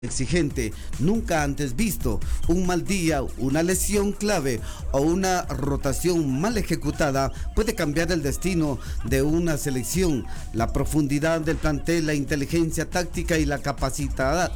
exigente, nunca antes visto. Un mal día, una lesión clave o una rotación mal ejecutada puede cambiar el destino de una selección. La profundidad del plantel, la inteligencia táctica y la capacidad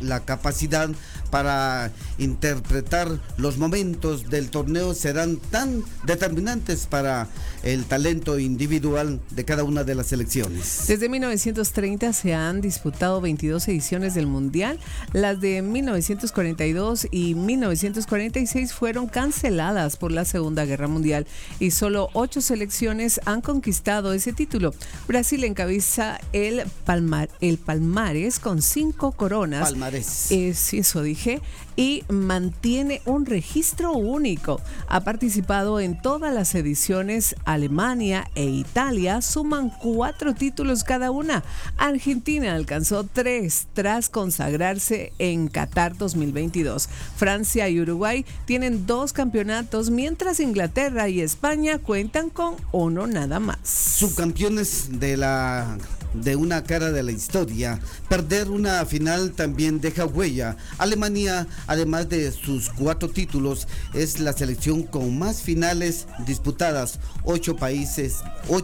para interpretar los momentos del torneo serán tan determinantes para el talento individual de cada una de las selecciones. Desde 1930 se han disputado 22 ediciones del Mundial. Las de 1942 y 1946 fueron canceladas por la Segunda Guerra Mundial y solo 8 selecciones han conquistado ese título. Brasil encabeza el palmarés con 5 coronas. Palmarés. Sí, eso dije. Y mantiene un registro único. Ha participado en todas las ediciones. Alemania e Italia suman 4 títulos cada una. Argentina alcanzó 3 tras consagrarse en Qatar 2022. Francia y Uruguay tienen 2 campeonatos, mientras Inglaterra y España cuentan con 1 nada más. Subcampeones de una cara de la historia. Perder una final también deja huella. Alemania, además de sus 4 títulos, es la selección con más finales disputadas. 8 Países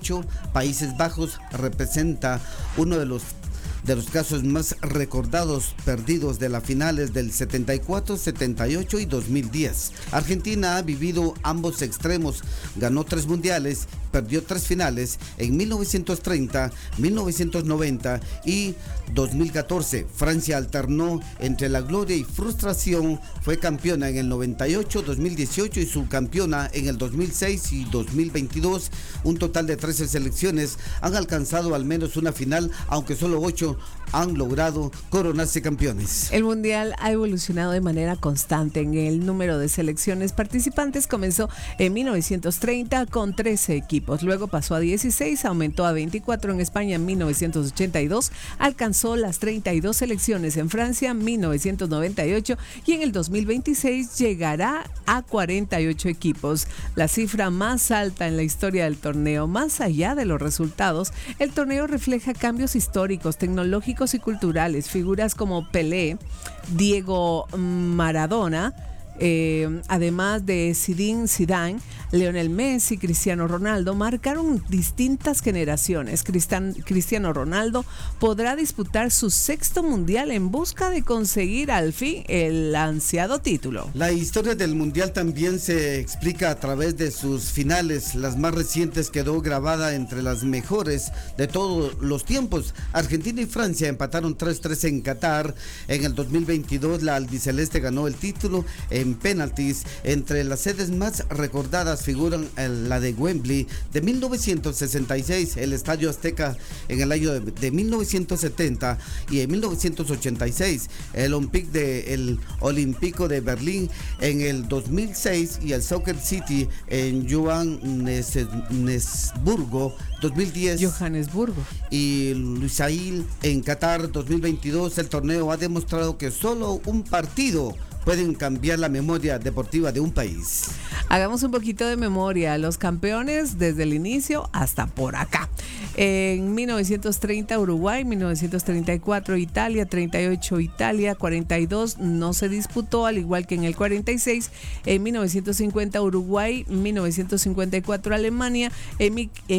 Bajos representa uno de los casos más recordados perdidos de las finales del 74, 78 y 2010. Argentina ha vivido ambos extremos, ganó 3 mundiales, perdió 3 finales en 1930, 1990 y 2014. Francia alternó entre la gloria y frustración, fue campeona en el 98, 2018 y subcampeona en el 2006 y 2022. Un total de 13 selecciones han alcanzado al menos una final, aunque solo 8 han logrado coronarse campeones. El Mundial ha evolucionado de manera constante. En el número de selecciones participantes comenzó en 1930 con 13 equipos, luego pasó a 16, aumentó a 24 en España en 1982, alcanzó las 32 selecciones en Francia en 1998 y en el 2026 llegará a 48 equipos, la cifra más alta en la historia del torneo. Más allá de los resultados, el torneo refleja cambios históricos, tecnológicos y culturales. Figuras como Pelé, Diego Maradona, además de Zinedine Zidane, Lionel Messi, Cristiano Ronaldo, marcaron distintas generaciones. Cristiano Ronaldo podrá disputar su 6º mundial en busca de conseguir al fin el ansiado título. La historia del mundial también se explica a través de sus finales. Las más recientes quedó grabada entre las mejores de todos los tiempos. Argentina y Francia empataron 3-3 en Qatar. En el 2022 la albiceleste ganó el título en penaltis. Entre las sedes más recordadas figuran la de Wembley de 1966, el Estadio Azteca en el año de 1970 y en 1986, el Olímpico de Berlín en el 2006 y el Soccer City en Johannesburgo 2010. Johannesburgo. Y Lusail en Qatar 2022. El torneo ha demostrado que solo un partido pueden cambiar la memoria deportiva de un país. Hagamos un poquito de memoria. Los campeones desde el inicio hasta por acá. En 1930 Uruguay, 1934 Italia, 38 Italia, 42 no se disputó, al igual que en el 46. En 1950 Uruguay, 1954 Alemania, en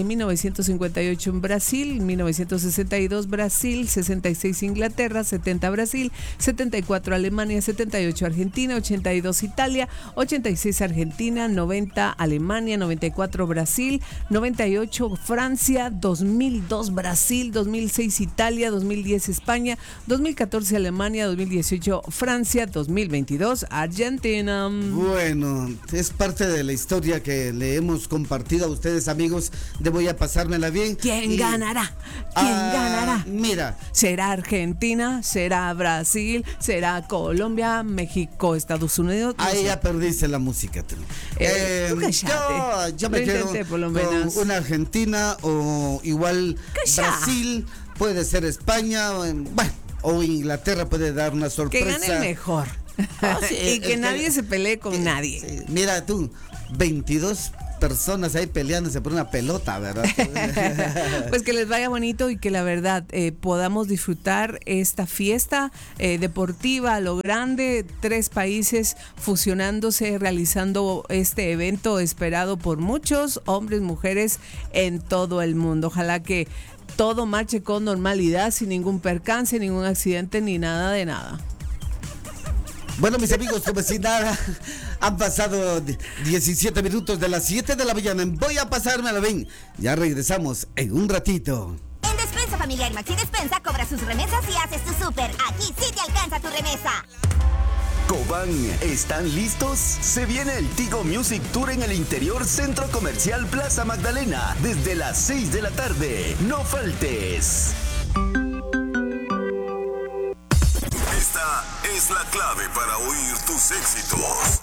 1958 en Brasil, 1962 Brasil, 66 Inglaterra, 70 Brasil, 74 Alemania, 78 Argentina, 82 Italia, 86 Argentina, 90 Alemania, 94 Brasil, 98 Francia, 2002 Brasil, 2006 Italia, 2010 España, 2014 Alemania, 2018 Francia, 2022 Argentina. Bueno, es parte de la historia que le hemos compartido a ustedes, amigos, de Voy a pasármela bien. ¿Quién ganará? ¿Quién ganará? Mira. ¿Será Argentina? ¿Será Brasil? ¿Será Colombia? ¿México? ¿Estados Unidos? No Ahí sé. ya perdiste la música. Tú cállate. Yo me quedo con una Argentina o igual Brasil, puede ser España, bueno, o Inglaterra puede dar una sorpresa. Que gane el mejor. Sí, y que nadie se pelee con nadie. Sí. Mira tú, 22 personas ahí peleándose por una pelota, ¿verdad? Pues que les vaya bonito y que la verdad podamos disfrutar esta fiesta deportiva a lo grande, 3 países fusionándose, realizando este evento esperado por muchos hombres, mujeres en todo el mundo. Ojalá que todo marche con normalidad, sin ningún percance, ningún accidente ni nada de nada. Bueno, mis amigos, como si nada, han pasado 17 minutos de las 7 de la mañana. Voy a pasármela bien. Ya regresamos en un ratito. En Despensa Familiar Maxi Despensa cobra sus remesas y haces tu súper. Aquí sí te alcanza tu remesa. Cobán, ¿están listos? Se viene el Tigo Music Tour en el interior Centro Comercial Plaza Magdalena desde las 6 de la tarde. No faltes. Esta es la clave para oír tus éxitos.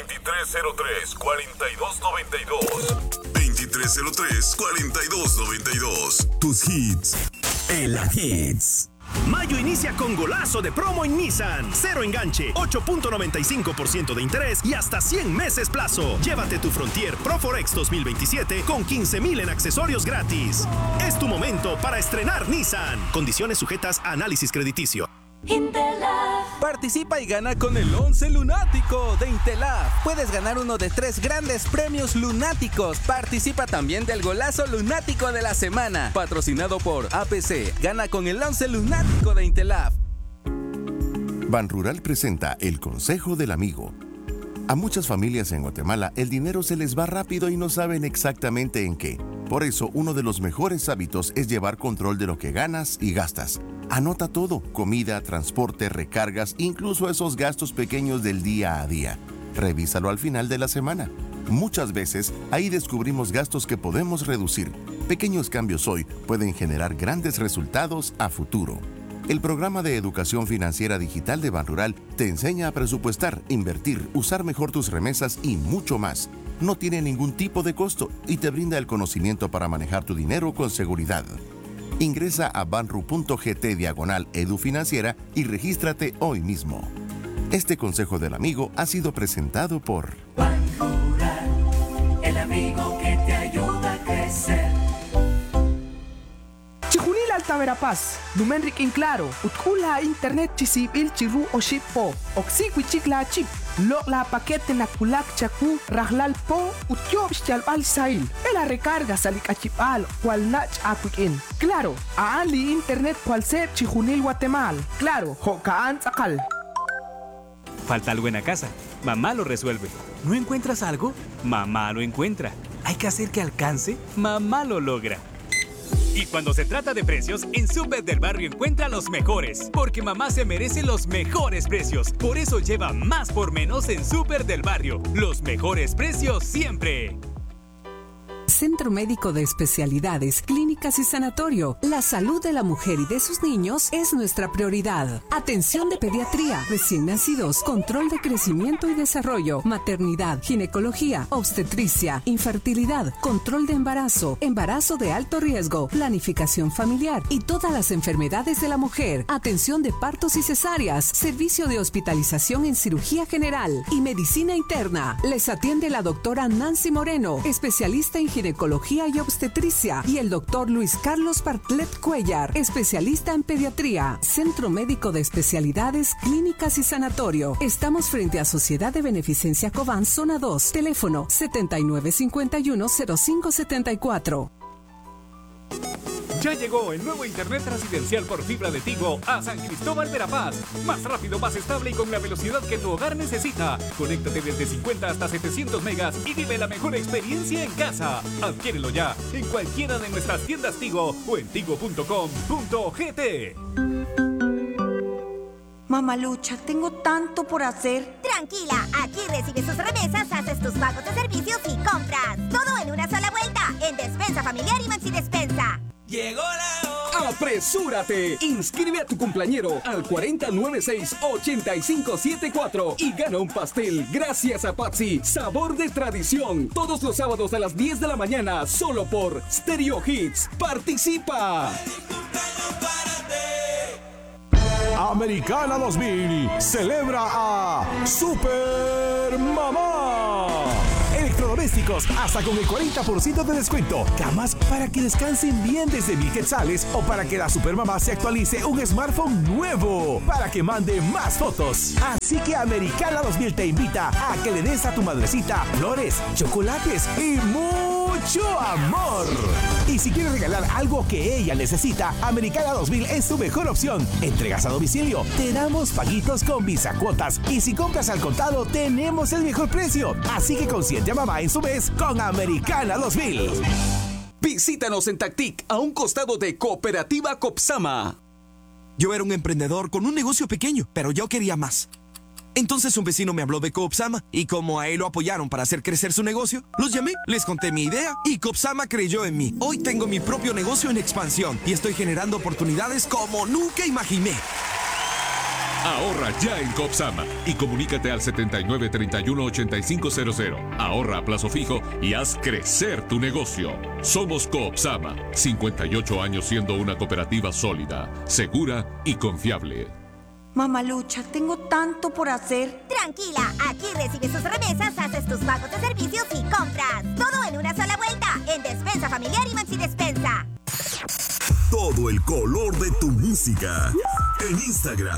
2303-4292. 2303-4292. Tus hits. El Hits. Mayo inicia con golazo de promo en Nissan. 0 enganche, 8.95% de interés y hasta 100 meses plazo. Llévate tu Frontier Pro Forex 2027 con 15,000 en accesorios gratis. Es tu momento para estrenar Nissan. Condiciones sujetas a análisis crediticio. Participa y gana con el 11 Lunático de Intelaf. Puedes ganar uno de 3 grandes premios lunáticos. Participa también del golazo lunático de la semana, patrocinado por APC. Gana con el 11 Lunático de Intelaf. Banrural presenta el Consejo del Amigo. A muchas familias en Guatemala el dinero se les va rápido y no saben exactamente en qué. Por eso, uno de los mejores hábitos es llevar control de lo que ganas y gastas. Anota todo: comida, transporte, recargas, incluso esos gastos pequeños del día a día. Revísalo al final de la semana. Muchas veces ahí descubrimos gastos que podemos reducir. Pequeños cambios hoy pueden generar grandes resultados a futuro. El programa de educación financiera digital de Banrural te enseña a presupuestar, invertir, usar mejor tus remesas y mucho más. No tiene ningún tipo de costo y te brinda el conocimiento para manejar tu dinero con seguridad. Ingresa a banru.gt/edufinanciera y regístrate hoy mismo. Este consejo del amigo ha sido presentado por Banrural, el amigo que te ayuda a crecer. Chihunil Alta Verapaz, Numenrik in claro, Utkula internet chisibil chiru o ship po, Oxigui chikla chip, la paquete na kulak chaku, Rahlal po, Utyob chal al sail, la recarga salik achipal, cual nach akukin. Claro, a Ali internet cual ser Chihunil Guatemala. Claro, Hokaan Zakal. Falta algo en la casa. Mamá lo resuelve. ¿No encuentras algo? Mamá lo encuentra. ¿Hay que hacer que alcance? Mamá lo logra. Y cuando se trata de precios, en Súper del Barrio encuentra los mejores. Porque mamá se merece los mejores precios. Por eso lleva más por menos en Súper del Barrio. Los mejores precios siempre. Centro Médico de Especialidades, Clínicas y Sanatorio. La salud de la mujer y de sus niños es nuestra prioridad. Atención de pediatría, recién nacidos, control de crecimiento y desarrollo, maternidad, ginecología, obstetricia, infertilidad, control de embarazo, embarazo de alto riesgo, planificación familiar y todas las enfermedades de la mujer. Atención de partos y cesáreas, servicio de hospitalización en cirugía general y medicina interna. Les atiende la doctora Nancy Moreno, especialista en ginecología y obstetricia, y el doctor Luis Carlos Bartlett Cuellar, especialista en pediatría. Centro Médico de Especialidades, Clínicas y Sanatorio. Estamos frente a Sociedad de Beneficencia Cobán, Zona 2. Teléfono 7951-0574. Ya llegó el nuevo internet residencial por fibra de Tigo a San Cristóbal Verapaz. Más rápido, más estable y con la velocidad que tu hogar necesita. Conéctate desde 50 hasta 700 megas y vive la mejor experiencia en casa. Adquiérelo ya en cualquiera de nuestras tiendas Tigo o en tigo.com.gt. Mamalucha, tengo tanto por hacer. Tranquila, aquí recibes tus remesas, haces tus pagos de servicios y compras. Todo en una sola vuelta, en Despensa Familiar y Maxi Despensa. ¡Llegó la hora! ¡Apresúrate! Inscribe a tu cumpleañero al 4096-8574 y gana un pastel gracias a Patsy. Sabor de tradición. Todos los sábados a las 10 de la mañana, solo por Stereo Hits. ¡Participa! Americana 2000 celebra a Super Mamá. electrodomésticos hasta con el 40% de descuento. Camas para que descansen bien desde 1,000 quetzales o para que la supermamá se actualice un smartphone nuevo para que mande más fotos. Así que Americana 2000 te invita a que le des a tu madrecita flores, chocolates y mucho amor. Y si quieres regalar algo que ella necesita, Americana 2000 es tu mejor opción. Entregas a domicilio, te damos paguitos con Visa Cuotas y si compras al contado tenemos el mejor precio. Así que consiente a mamá en su mes con Americana 2000. Visítanos en Tactic, a un costado de Cooperativa Copsama. Yo era un emprendedor con un negocio pequeño, pero yo quería más. Entonces un vecino me habló de Copsama y como a él lo apoyaron para hacer crecer su negocio, los llamé, les conté mi idea y Copsama creyó en mí. Hoy tengo mi propio negocio en expansión y estoy generando oportunidades como nunca imaginé. Ahorra ya en Copsama y comunícate al 79 31 85 00. Ahorra a plazo fijo y haz crecer tu negocio. Somos Copsama, 58 años siendo una cooperativa sólida, segura y confiable. Mamalucha, tengo tanto por hacer. Tranquila, aquí recibes tus remesas, haces tus pagos de servicios y compras. Todo en una sola vuelta, en Despensa Familiar y Maxi Despensa. Todo el color de tu música. En Instagram,